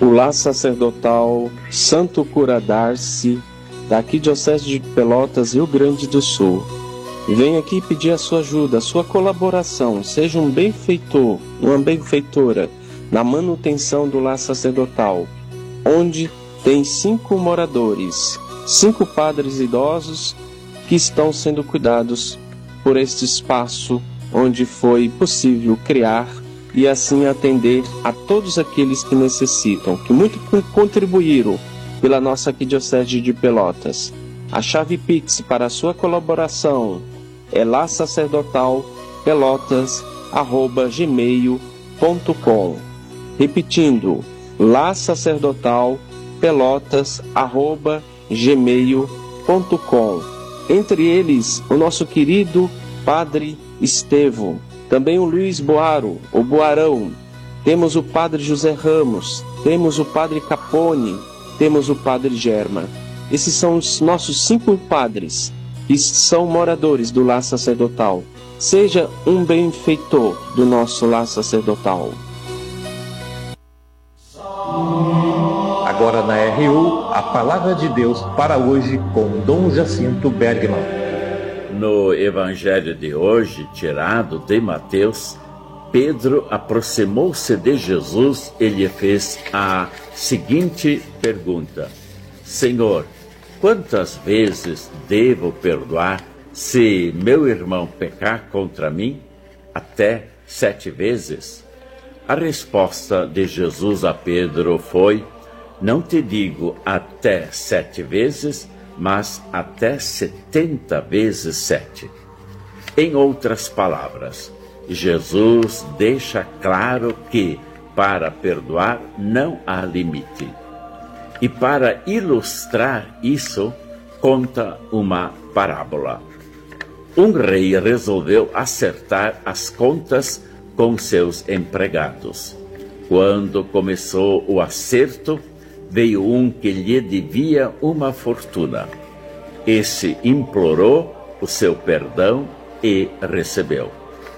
o lar sacerdotal Santo Cura Darcy, da Arquidiocese de Pelotas, Rio Grande do Sul. Venho aqui pedir a sua ajuda, a sua colaboração. Seja um benfeitor, uma benfeitora na manutenção do lar sacerdotal, onde tem 5 moradores, 5 padres idosos que estão sendo cuidados por este espaço onde foi possível criar e assim atender a todos aqueles que necessitam, que muito contribuíram pela nossa Arquidiocese de Pelotas. A chave Pix para a sua colaboração é larsacerdotalpelotas@gmail.com. Repetindo, larsacerdotalpelotas@gmail.com. Entre eles, o nosso querido Padre Estevão, também o Luiz Boaro, o Boarão, temos o Padre José Ramos, temos o Padre Capone, temos o Padre Germa. Esses são os nossos 5 padres que são moradores do lar sacerdotal. Seja um benfeitor do nosso lar sacerdotal. Agora na RU, a Palavra de Deus para hoje com Dom Jacinto Bergman. No Evangelho de hoje, tirado de Mateus, Pedro aproximou-se de Jesus e lhe fez a seguinte pergunta: Senhor, quantas vezes devo perdoar se meu irmão pecar contra mim? Até 7 vezes? A resposta de Jesus a Pedro foi: não te digo até 7 vezes, mas até 70 vezes 7. Em outras palavras, Jesus deixa claro que para perdoar não há limite. E para ilustrar isso, conta uma parábola. Um rei resolveu acertar as contas com seus empregados. Quando começou o acerto, veio um que lhe devia uma fortuna. Esse implorou o seu perdão e recebeu.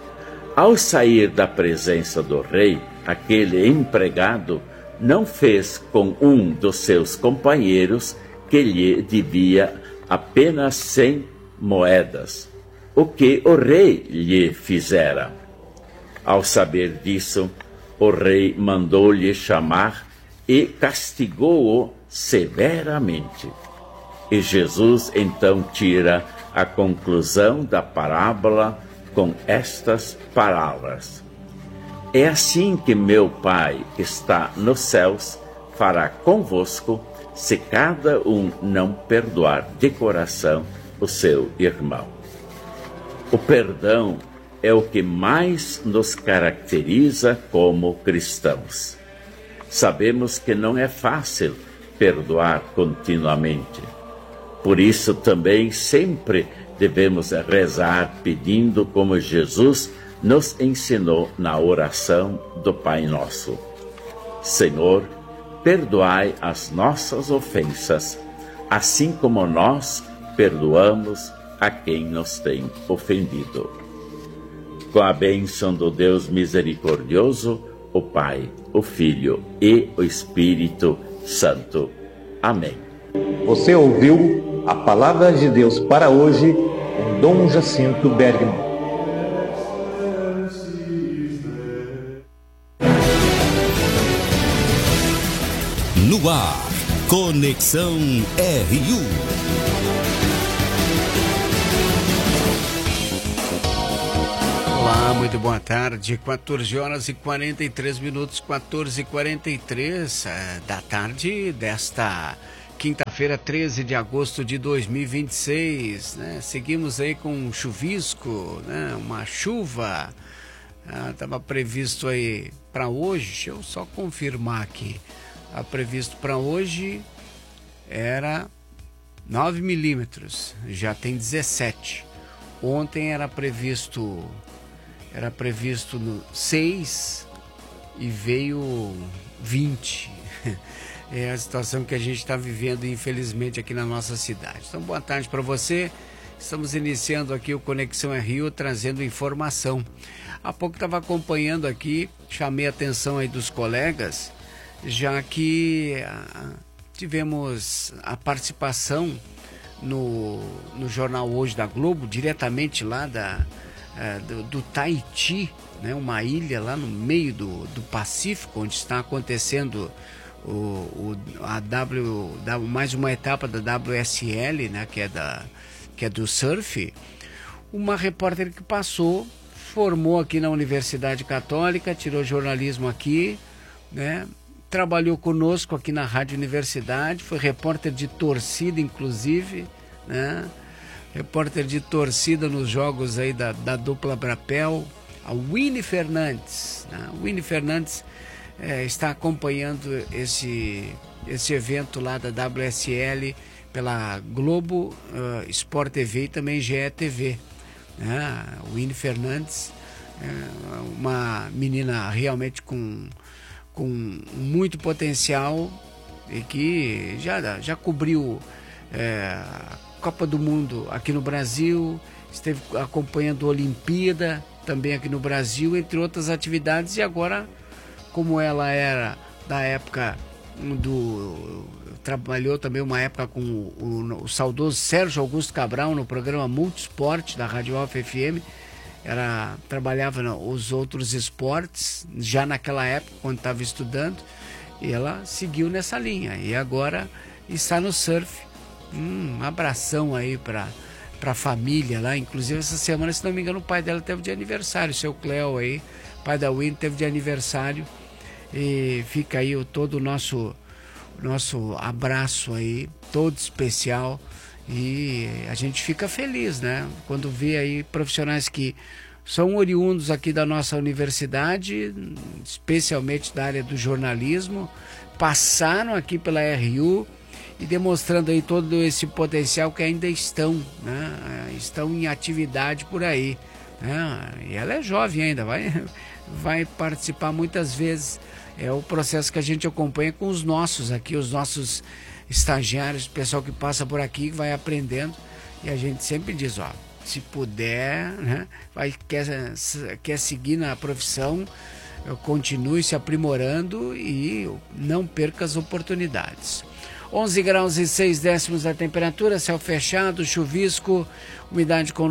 Ao sair da presença do rei, aquele empregado não fez com um dos seus companheiros que lhe devia apenas 100 moedas, o que o rei lhe fizera. Ao saber disso, o rei mandou-lhe chamar e castigou-o severamente. E Jesus então tira a conclusão da parábola com estas palavras: é assim que meu Pai está nos céus fará convosco, se cada um não perdoar de coração o seu irmão. O perdão é o que mais nos caracteriza como cristãos. Sabemos que não é fácil perdoar continuamente. Por isso também sempre devemos rezar pedindo como Jesus nos ensinou na oração do Pai Nosso: Senhor, perdoai as nossas ofensas, assim como nós perdoamos a quem nos tem ofendido. Com a bênção do Deus misericordioso, o Pai, o Filho e o Espírito Santo. Amém. Você ouviu a Palavra de Deus para hoje com Dom Jacinto Bergman. No ar, Conexão RU. Olá, muito boa tarde, 14 horas e 43 minutos, 14h43 da tarde desta quinta-feira, 13 de agosto de 2026, né? Seguimos aí com um chuvisco, né? Uma chuva, estava previsto aí para hoje, deixa eu só confirmar aqui, estava previsto para hoje, era 9 milímetros, já tem 17, ontem era previsto no 6 e veio 20. É a situação que a gente está vivendo, infelizmente, aqui na nossa cidade. Então, boa tarde para você. Estamos iniciando aqui o Conexão Rio, trazendo informação. Há pouco estava acompanhando aqui, chamei a atenção aí dos colegas, já que tivemos a participação no Jornal Hoje da Globo, diretamente lá do Tahiti, né, uma ilha lá no meio do Pacífico, onde está acontecendo mais uma etapa da WSL, né, que é do surf. Uma repórter que formou aqui na Universidade Católica, tirou jornalismo aqui, né, trabalhou conosco aqui na Rádio Universidade, foi repórter de torcida, inclusive, né, repórter de torcida nos jogos aí da dupla Brapel, a Winnie Fernandes, né? Winnie Fernandes está acompanhando esse evento lá da WSL pela Globo Sport TV e também GE TV, né? Winnie Fernandes, uma menina realmente com muito potencial e que já cobriu a Copa do Mundo aqui no Brasil, esteve acompanhando a Olimpíada também aqui no Brasil, entre outras atividades, e agora, como ela era da época trabalhou também uma época com o saudoso Sérgio Augusto Cabral no programa Multisport da Rádio Alfa FM. Ela trabalhava os outros esportes já naquela época, quando estava estudando, e ela seguiu nessa linha e agora está no surf. Um abração aí para a família lá. Inclusive essa semana, se não me engano, o pai dela teve de aniversário, seu Cléo aí, pai da Winnie, teve de aniversário, e fica aí todo o nosso abraço aí, todo especial. E a gente fica feliz, né? Quando vê aí profissionais que são oriundos aqui da nossa universidade, especialmente da área do jornalismo, passaram aqui pela RU e demonstrando aí todo esse potencial que ainda estão, né? Estão em atividade por aí, né? E ela é jovem ainda, vai participar muitas vezes. É o processo que a gente acompanha com os nossos aqui, os nossos estagiários, o pessoal que passa por aqui, vai aprendendo, e a gente sempre diz, se puder, né, quer seguir na profissão, continue se aprimorando e não perca as oportunidades. 11 graus e 6 décimos a temperatura, céu fechado, chuvisco, umidade com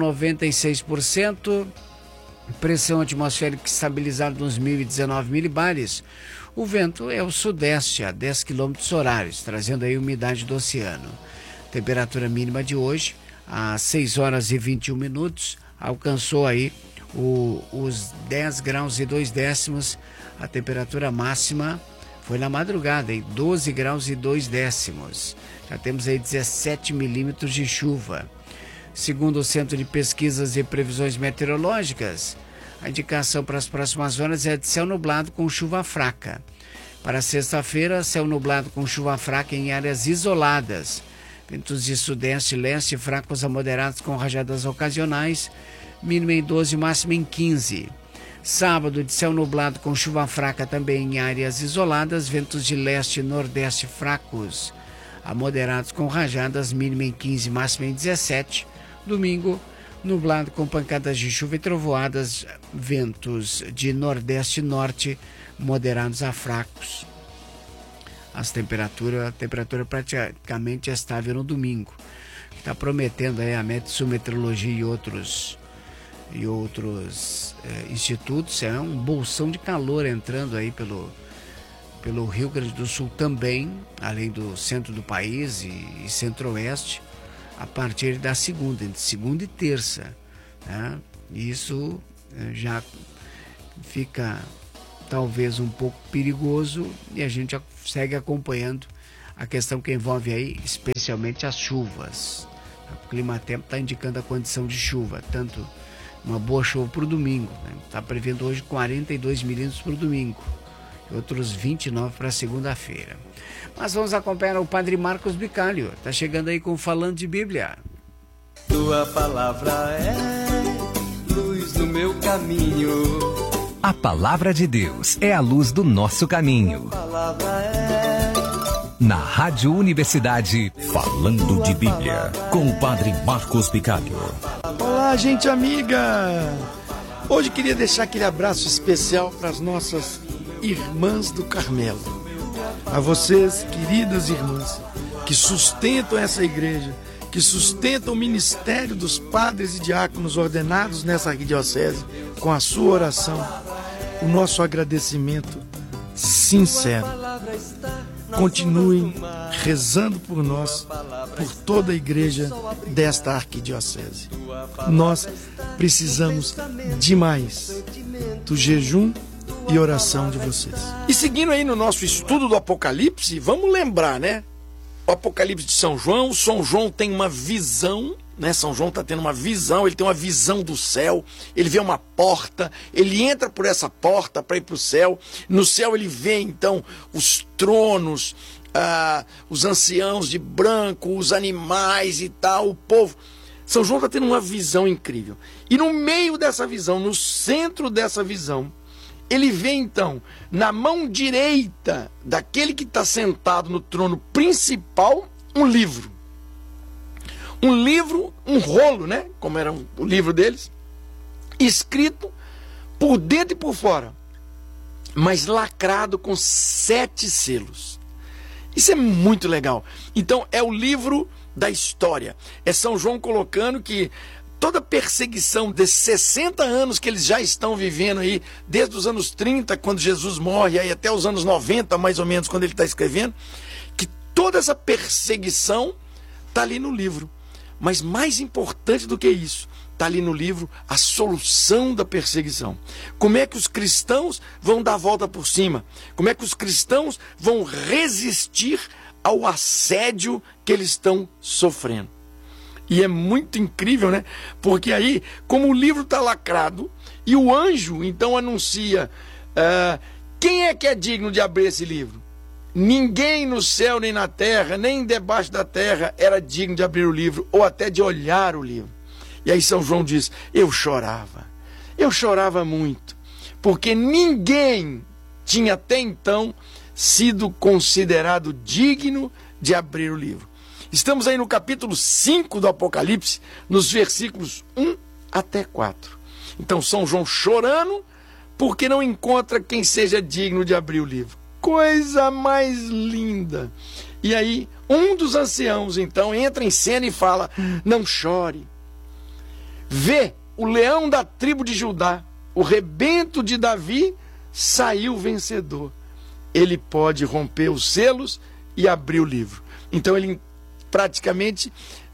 96%, pressão atmosférica estabilizada nos 1019 milibares. O vento é o sudeste a 10 km horários, trazendo aí umidade do oceano. Temperatura mínima de hoje, às 6 horas e 21 minutos, alcançou aí os 10 graus e 2 décimos. A temperatura máxima foi na madrugada, em 12 graus e 2 décimos. Já temos aí 17 milímetros de chuva. Segundo o Centro de Pesquisas e Previsões Meteorológicas, a indicação para as próximas horas é de céu nublado com chuva fraca. Para sexta-feira, céu nublado com chuva fraca em áreas isoladas. Ventos de sudeste e leste fracos a moderados com rajadas ocasionais, mínima em 12, máxima em 15. Sábado, de céu nublado com chuva fraca também em áreas isoladas, ventos de leste e nordeste fracos a moderados com rajadas, mínima em 15, máxima em 17. Domingo, nublado com pancadas de chuva e trovoadas, ventos de nordeste e norte moderados a fracos. A temperatura praticamente estável no domingo. Está prometendo aí a Metsul Meteorologia e outros institutos, é um bolsão de calor entrando aí pelo Rio Grande do Sul também, além do centro do país e centro-oeste, a partir da entre segunda e terça, né? Isso já fica talvez um pouco perigoso e a gente segue acompanhando a questão que envolve aí especialmente as chuvas. O Climatempo está indicando a condição de chuva, tanto uma boa chuva para o domingo, né? Está prevendo hoje 42 milímetros para o domingo e outros 29 para segunda-feira. Mas vamos acompanhar o Padre Marcos Bicalho. Está chegando aí com Falando de Bíblia. Tua palavra é luz no meu caminho. A palavra de Deus é a luz do nosso caminho. Tua palavra é... Na Rádio Universidade, Falando de Bíblia, com o Padre Marcos Bicalho. Olá, gente amiga! Hoje queria deixar aquele abraço especial para as nossas irmãs do Carmelo. a vocês, queridas irmãs, que sustentam essa igreja, que sustentam o ministério dos padres e diáconos ordenados nessa arquidiocese, com a sua oração, o nosso agradecimento sincero. Continuem rezando por nós, por toda a igreja desta arquidiocese. Nós precisamos demais do jejum e oração de vocês. E seguindo aí no nosso estudo do Apocalipse, vamos lembrar, né? O Apocalipse de São João tem uma visão, né? São João está tendo uma visão, ele tem uma visão do céu, ele vê uma porta, ele entra por essa porta para ir para o céu. No céu ele vê então os tronos, os anciãos de branco, os animais e tal, o povo. São João está tendo uma visão incrível. E no meio dessa visão, no centro dessa visão, ele vê então, na mão direita daquele que está sentado no trono principal, um livro. Um livro, um rolo, né? Como era o livro deles, escrito por dentro e por fora, mas lacrado com 7 selos. Isso é muito legal. Então é o livro da história. É São João colocando que toda a perseguição desses 60 anos que eles já estão vivendo aí, desde os anos 30, quando Jesus morre, aí até os anos 90, mais ou menos, quando ele está escrevendo, que toda essa perseguição está ali no livro. Mas mais importante do que isso, está ali no livro a solução da perseguição. Como é que os cristãos vão dar a volta por cima? Como é que os cristãos vão resistir ao assédio que eles estão sofrendo? E é muito incrível, né? Porque aí, como o livro está lacrado, e o anjo então anuncia, quem é que é digno de abrir esse livro? Ninguém no céu, nem na terra, nem debaixo da terra era digno de abrir o livro, ou até de olhar o livro. E aí São João diz, eu chorava muito, porque ninguém tinha até então sido considerado digno de abrir o livro. Estamos aí no capítulo 5 do Apocalipse, nos versículos 1 até 4. Então São João chorando porque não encontra quem seja digno de abrir o livro. Coisa mais linda! E aí um dos anciãos então entra em cena e fala, não chore. Vê, o leão da tribo de Judá, o rebento de Davi, saiu vencedor. Ele pode romper os selos e abrir o livro. Então ele praticamente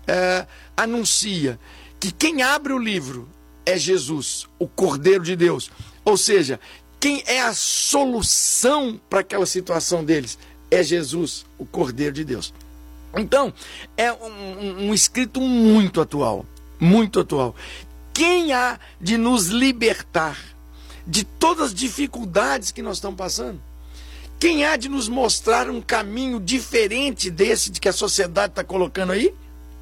anuncia que quem abre o livro é Jesus, o Cordeiro de Deus. Ou seja, quem é a solução para aquela situação deles é Jesus, o Cordeiro de Deus. Então, é um escrito muito atual, muito atual. Quem há de nos libertar de todas as dificuldades que nós estamos passando? Quem há de nos mostrar um caminho diferente desse de que a sociedade está colocando aí?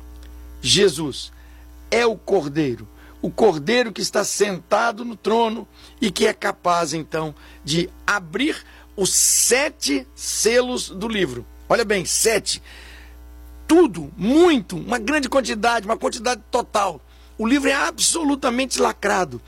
Jesus é o Cordeiro que está sentado no trono e que é capaz então de abrir os 7 selos do livro. Olha bem, 7. Tudo, muito, uma grande quantidade, uma quantidade total. O livro é absolutamente lacrado.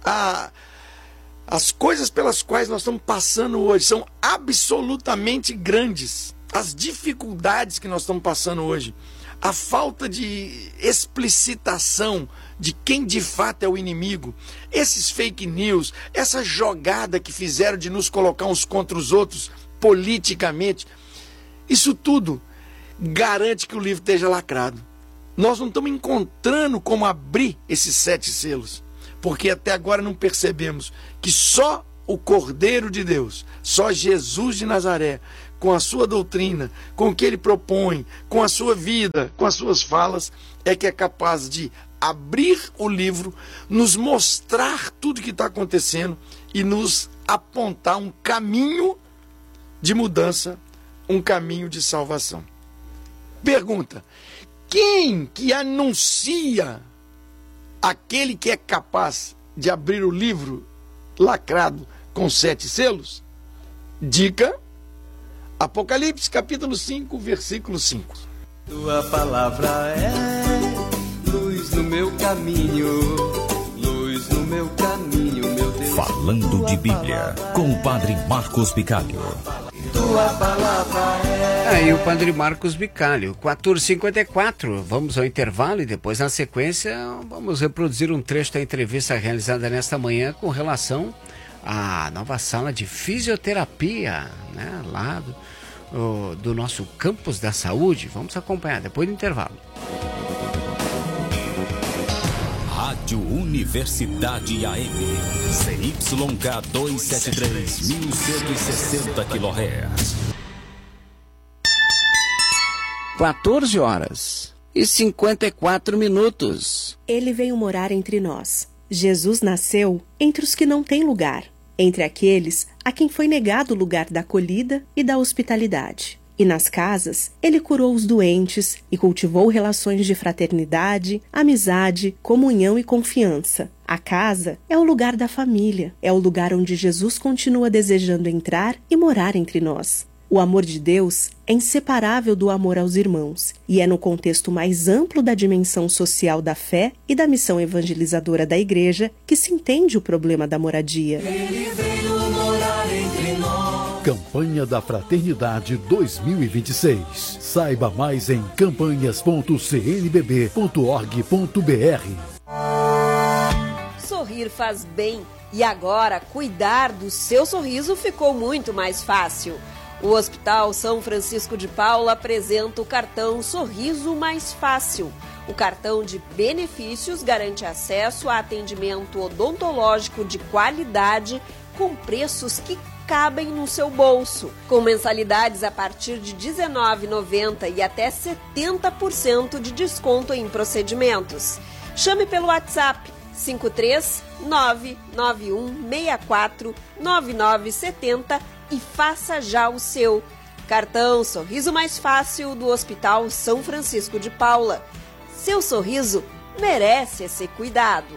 As coisas pelas quais nós estamos passando hoje são absolutamente grandes. As dificuldades que nós estamos passando hoje, a falta de explicitação de quem de fato é o inimigo, esses fake news, essa jogada que fizeram de nos colocar uns contra os outros politicamente, isso tudo garante que o livro esteja lacrado. Nós não estamos encontrando como abrir esses 7 selos, porque até agora não percebemos que só o Cordeiro de Deus, só Jesus de Nazaré, com a sua doutrina, com o que ele propõe, com a sua vida, com as suas falas, é que é capaz de abrir o livro, nos mostrar tudo o que está acontecendo e nos apontar um caminho de mudança, um caminho de salvação. Pergunta: quem que anuncia aquele que é capaz de abrir o livro lacrado com 7 selos? Dica: Apocalipse capítulo 5, versículo 5. Tua palavra é luz no meu caminho, luz no meu caminho, meu Deus. Falando de Bíblia, com o Padre Marcos Bicalho. Tua tua palavra é. Aí o Padre Marcos Bicalho, 14h54. Vamos ao intervalo e depois, na sequência, vamos reproduzir um trecho da entrevista realizada nesta manhã com relação à nova sala de fisioterapia, né, lá do nosso campus da saúde. Vamos acompanhar depois do intervalo. Rádio Universidade AM, CYK 273, 1160 kHz. 14h54. Ele veio morar entre nós. Jesus nasceu entre os que não têm lugar, entre aqueles a quem foi negado o lugar da acolhida e da hospitalidade. E nas casas, ele curou os doentes e cultivou relações de fraternidade, amizade, comunhão e confiança. A casa é o lugar da família, é o lugar onde Jesus continua desejando entrar e morar entre nós. O amor de Deus é inseparável do amor aos irmãos e é no contexto mais amplo da dimensão social da fé e da missão evangelizadora da Igreja que se entende o problema da moradia. Ele veio morar entre nós. Campanha da Fraternidade 2026. Saiba mais em campanhas.cnbb.org.br. Sorrir faz bem e agora cuidar do seu sorriso ficou muito mais fácil. O Hospital São Francisco de Paula apresenta o cartão Sorriso Mais Fácil. O cartão de benefícios garante acesso a atendimento odontológico de qualidade com preços que cabem no seu bolso, com mensalidades a partir de R$ 19,90 e até 70% de desconto em procedimentos. Chame pelo WhatsApp 53991649970 e faça já o seu. Cartão Sorriso Mais Fácil do Hospital São Francisco de Paula. Seu sorriso merece esse cuidado.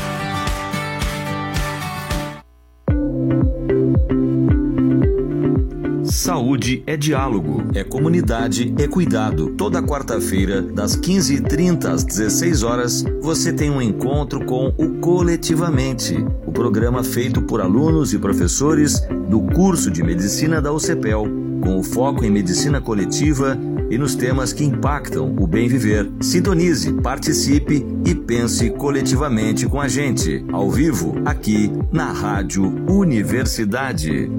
Saúde é diálogo, é comunidade, é cuidado. Toda quarta-feira, das 15h30 às 16 horas, você tem um encontro com o Coletivamente, o programa feito por alunos e professores do curso de Medicina da UCPEL, com o foco em medicina coletiva e nos temas que impactam o bem viver. Sintonize, participe e pense coletivamente com a gente, ao vivo, aqui na Rádio Universidade.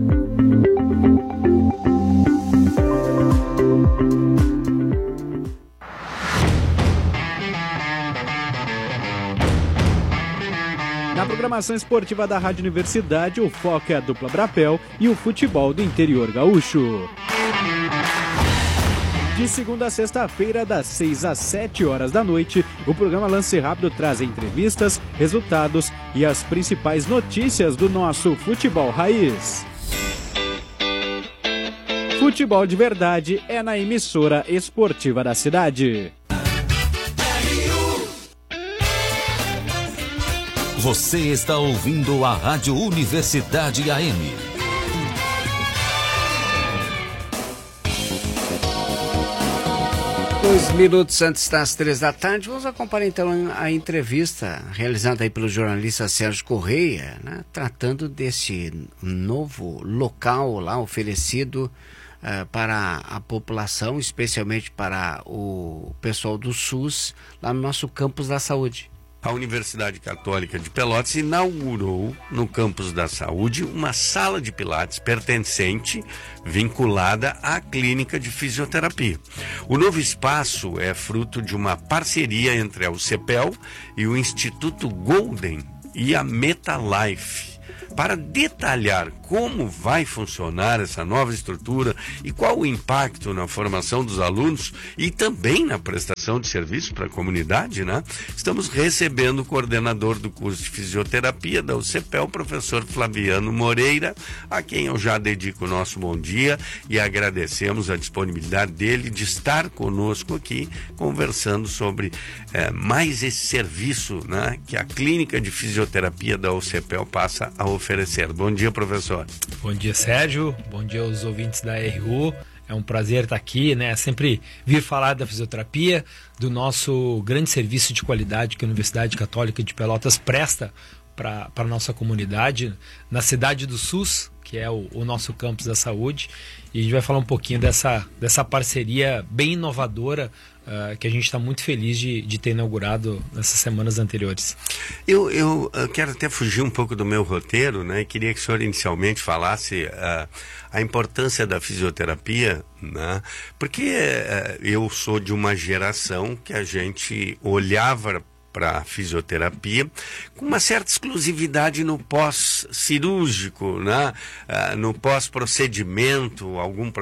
Na programação esportiva da Rádio Universidade, o foco é a dupla Brapel e o futebol do interior gaúcho. De segunda a sexta-feira, das 6 às 7 horas da noite, o programa Lance Rápido traz entrevistas, resultados e as principais notícias do nosso futebol raiz. Futebol de verdade é na emissora esportiva da cidade. Você está ouvindo a Rádio Universidade AM. Dois minutos antes das 3 da tarde, vamos acompanhar então a entrevista realizada aí pelo jornalista Sérgio Correia, né, tratando desse novo local lá oferecido para a população, especialmente para o pessoal do SUS, lá no nosso campus da saúde. A Universidade Católica de Pelotas inaugurou no campus da saúde uma sala de pilates pertencente, vinculada à clínica de fisioterapia. O novo espaço é fruto de uma parceria entre a UCPEL e o Instituto Golden e a MetaLife. Para detalhar como vai funcionar essa nova estrutura e qual o impacto na formação dos alunos e também na prestação de serviço para a comunidade, né? Estamos recebendo o coordenador do curso de fisioterapia da UCPEL, o professor Flaviano Moreira, a quem eu já dedico o nosso bom dia e agradecemos a disponibilidade dele de estar conosco aqui, conversando sobre mais esse serviço, né, que a clínica de fisioterapia da UCPEL passa a oferecer. Bom dia, professor. Bom dia, Sérgio. Bom dia aos ouvintes da RU. É um prazer estar aqui, né? Sempre vir falar da fisioterapia, do nosso grande serviço de qualidade que a Universidade Católica de Pelotas presta para a nossa comunidade, na cidade do SUS, que é o nosso campus da saúde, e a gente vai falar um pouquinho dessa parceria bem inovadora que a gente está muito feliz de ter inaugurado nessas semanas anteriores. Eu quero até fugir um pouco do meu roteiro, né? Queria que o senhor inicialmente falasse a importância da fisioterapia, né? Porque eu sou de uma geração que a gente olhava para a fisioterapia com uma certa exclusividade no pós-cirúrgico, né? No pós-procedimento,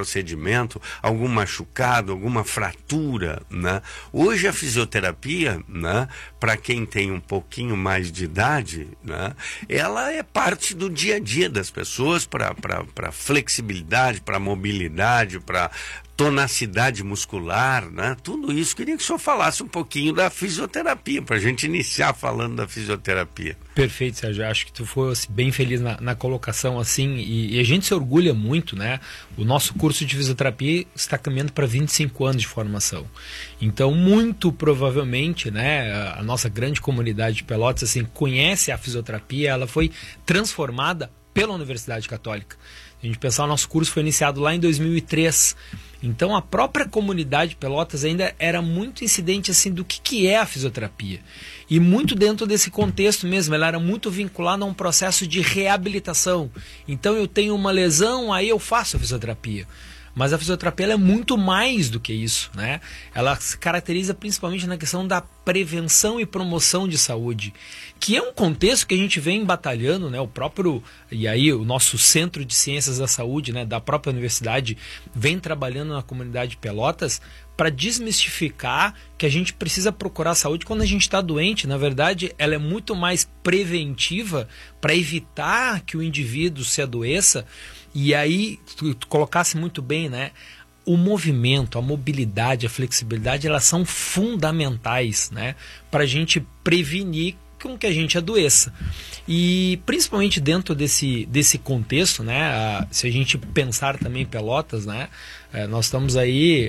algum machucado, alguma fratura, né? Hoje a fisioterapia, né, para quem tem um pouquinho mais de idade, né, ela é parte do dia a dia das pessoas para flexibilidade, para mobilidade, para tonacidade muscular, né? Tudo isso. Queria que o senhor falasse um pouquinho da fisioterapia, para a gente iniciar falando da fisioterapia. Perfeito, Sérgio. Acho que tu fosse bem feliz na colocação, assim, e a gente se orgulha muito, né? O nosso curso de fisioterapia está caminhando para 25 anos de formação. Então, muito provavelmente, né, a nossa grande comunidade de Pelotas, assim, conhece a fisioterapia, ela foi transformada pela Universidade Católica. A gente pensar, o nosso curso foi iniciado lá em 2003. Então a própria comunidade de Pelotas ainda era muito incidente assim do que é a fisioterapia. E muito dentro desse contexto mesmo, ela era muito vinculada a um processo de reabilitação. Então eu tenho uma lesão, aí eu faço a fisioterapia. Mas a fisioterapia ela é muito mais do que isso, né? Ela se caracteriza principalmente na questão da prevenção e promoção de saúde, que é um contexto que a gente vem batalhando, né? O nosso Centro de Ciências da Saúde, né, da própria universidade, vem trabalhando na comunidade de Pelotas para desmistificar que a gente precisa procurar saúde quando a gente está doente. Na verdade, ela é muito mais preventiva para evitar que o indivíduo se adoeça. E aí, tu colocasse muito bem, né? O movimento, a mobilidade, a flexibilidade, elas são fundamentais, né? Para a gente prevenir com que a gente adoeça. E principalmente dentro desse contexto, né? Se a gente pensar também em Pelotas, né? Nós estamos aí,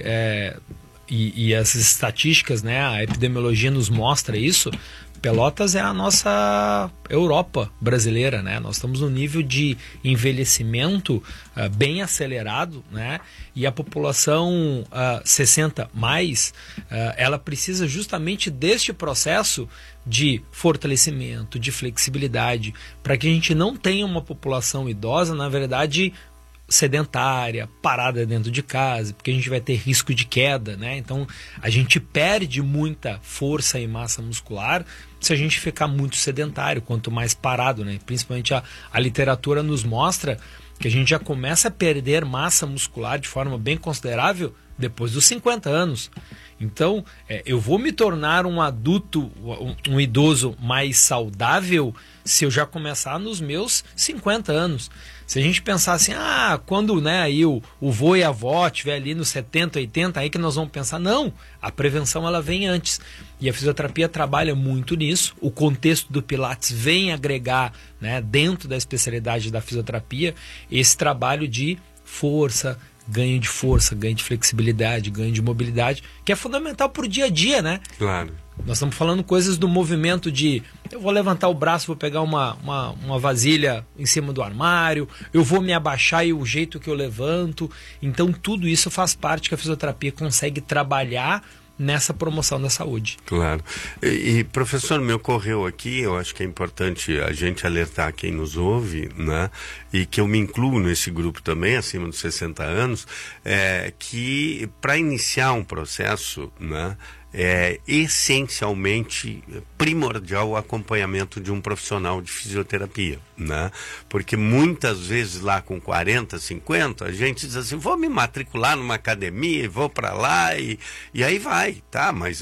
e as estatísticas, né? A epidemiologia nos mostra isso. Pelotas é a nossa Europa brasileira, né? Nós estamos num nível de envelhecimento bem acelerado, né? E a população 60 mais, ela precisa justamente deste processo de fortalecimento, de flexibilidade, para que a gente não tenha uma população idosa, na verdade, sedentária, parada dentro de casa, porque a gente vai ter risco de queda, né? Então a gente perde muita força e massa muscular se a gente ficar muito sedentário, quanto mais parado, né? Principalmente a literatura nos mostra que a gente já começa a perder massa muscular de forma bem considerável depois dos 50 anos. Então, eu vou me tornar um adulto, um idoso mais saudável se eu já começar nos meus 50 anos. Se a gente pensar assim, quando, né, aí o vô e a avó estiver ali nos 70, 80, aí que nós vamos pensar, não, a prevenção ela vem antes. E a fisioterapia trabalha muito nisso. O contexto do Pilates vem agregar, né, dentro da especialidade da fisioterapia, esse trabalho de força, ganho de flexibilidade, ganho de mobilidade, que é fundamental para o dia a dia, né? Claro. Nós estamos falando coisas do movimento de eu vou levantar o braço, vou pegar uma vasilha em cima do armário, eu vou me abaixar e o jeito que eu levanto. Então tudo isso faz parte que a fisioterapia consegue trabalhar nessa promoção da saúde. Claro. E professor, me ocorreu aqui, eu acho que é importante a gente alertar quem nos ouve, né? E que eu me incluo nesse grupo também, acima dos 60 anos, que para iniciar um processo, né, é essencialmente primordial o acompanhamento de um profissional de fisioterapia, né? Porque muitas vezes lá com 40, 50, a gente diz assim, vou me matricular numa academia e vou para lá e aí vai, tá? Mas